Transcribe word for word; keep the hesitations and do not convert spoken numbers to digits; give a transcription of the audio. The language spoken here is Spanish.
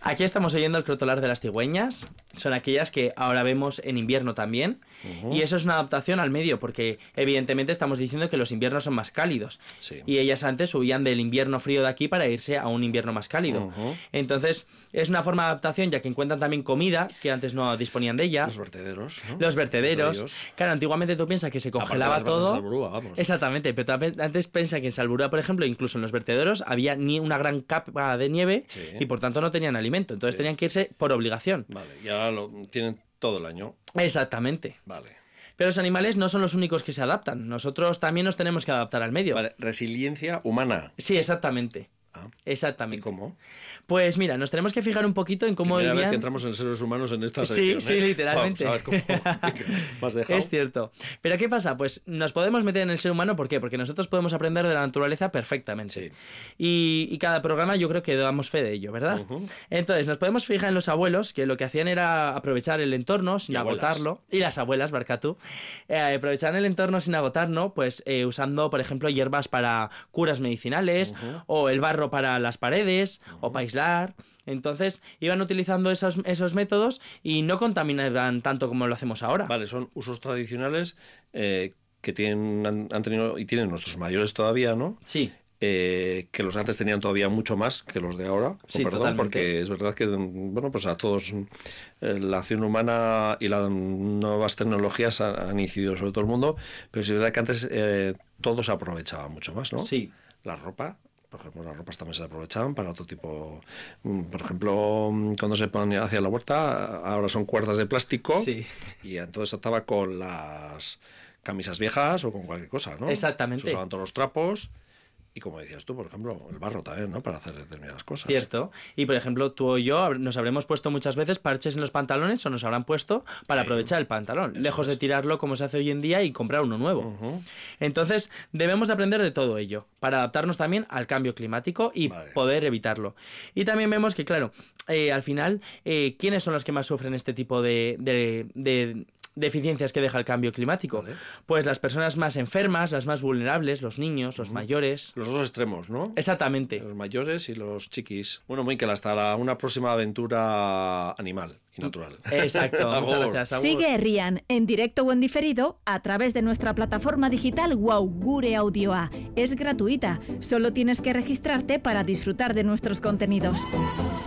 Aquí estamos oyendo el crotolar de las cigüeñas. Son aquellas que ahora vemos en invierno también. Uh-huh. Y eso es una adaptación al medio, porque evidentemente estamos diciendo que los inviernos son más cálidos. Sí. Y ellas antes huían del invierno frío de aquí para irse a un invierno más cálido. Uh-huh. Entonces, es una forma de adaptación, ya que encuentran también comida, que antes no disponían de ella. Los vertederos, ¿no? Los vertederos. Claro, antiguamente tú piensas que se congelaba todo. Salburúa, vamos. Exactamente, pero antes piensa que en Salburúa, por ejemplo, incluso en los vertederos, había ni una gran capa de nieve, sí. Y por tanto no tenían alimento. Entonces sí. Tenían que irse por obligación. Vale, y ahora lo tienen todo el año. Exactamente. Vale. Pero los animales no son los únicos que se adaptan. Nosotros también nos tenemos que adaptar al medio. Vale, resiliencia humana. Sí, exactamente. Ah, exactamente. ¿Y cómo? Pues mira, nos tenemos que fijar un poquito en cómo Primera vivían... vez que entramos en seres humanos en esta sí, sección. Sí, ¿eh? literalmente. Vamos a ver cómo me has dejado. Es cierto. Pero ¿qué pasa? Pues nos podemos meter en el ser humano, ¿por qué? Porque nosotros podemos aprender de la naturaleza perfectamente. Sí. Y, y cada programa yo creo que damos fe de ello, ¿verdad? Uh-huh. Entonces, nos podemos fijar en los abuelos, que lo que hacían era aprovechar el entorno sin y agotarlo. Abuelas. Y las abuelas, Barcatú. Eh, aprovechar el entorno sin agotarlo, pues eh, usando, por ejemplo, hierbas para curas medicinales, uh-huh. O el barro para las paredes, uh-huh. O para aislar. Entonces iban utilizando esos, esos métodos y no contaminaban tanto como lo hacemos ahora. Vale, son usos tradicionales eh, que tienen, han, han tenido y tienen nuestros mayores todavía, ¿no? Sí. Eh, que los antes tenían todavía mucho más que los de ahora. Sí, perdón, totalmente. Porque es verdad que, bueno, pues a todos eh, la acción humana y las nuevas tecnologías han, han incidido sobre todo el mundo, pero es verdad que antes eh, todo se aprovechaba mucho más, ¿no? Sí. La ropa. Por ejemplo, las ropas también se aprovechaban para otro tipo. Por ejemplo, cuando se ponía hacia la huerta, ahora son cuerdas de plástico. Sí. Y entonces ataba con las camisas viejas o con cualquier cosa, ¿no? Exactamente. Se usaban todos los trapos. Y como decías tú, por ejemplo, el barro también, ¿no? Para hacer determinadas cosas. Cierto. Y, por ejemplo, tú y yo nos habremos puesto muchas veces parches en los pantalones o nos habrán puesto para sí. aprovechar el pantalón, Eso lejos es. de tirarlo como se hace hoy en día y comprar uno nuevo. Uh-huh. Entonces, debemos de aprender de todo ello para adaptarnos también al cambio climático y vale. poder evitarlo. Y también vemos que, claro, eh, al final, eh, ¿quiénes son los que más sufren este tipo de... de, de deficiencias que deja el cambio climático? Vale. Pues las personas más enfermas, las más vulnerables, los niños, los uh-huh. mayores. Los dos extremos, ¿no? Exactamente. Los mayores y los chiquis. Bueno, Miquel, hasta la, una próxima aventura animal y natural. Exacto. Muchas gracias. Agur. Sigue Herrian en directo o en diferido a través de nuestra plataforma digital Wow Gure Audioa. Es gratuita. Solo tienes que registrarte para disfrutar de nuestros contenidos.